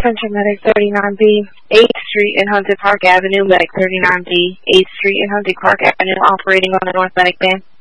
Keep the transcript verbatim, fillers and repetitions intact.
Central Medic thirty-nine B, eighth Street and Hunted Park Avenue, Medic thirty-nine B, eighth Street and Hunted Park Avenue, operating on the North Medic Band.